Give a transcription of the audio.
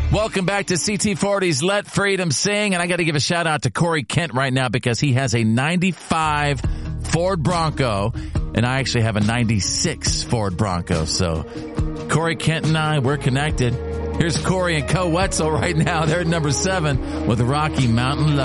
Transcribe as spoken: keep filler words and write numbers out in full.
Welcome back to C T forty's Let Freedom Sing, and I got to give a shout out to Corey Kent right now because he has a ninety-five Ford Bronco, and I actually have a ninety-six Ford Bronco. So Corey Kent and I, we're connected. Here's Corey and Co Wetzel right now. They're at number seven with Rocky Mountain Love.